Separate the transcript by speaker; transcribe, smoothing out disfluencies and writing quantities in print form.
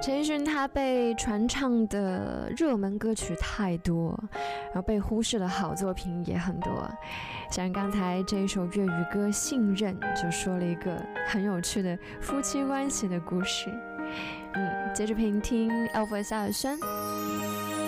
Speaker 1: 陈奕迅他被传唱的热门歌曲太多，然后被忽视的好作品也很多。像刚才这一首粤语歌《信任》就说了一个很有趣的夫妻关系的故事。接着聆听 Elvis 夏尔轩。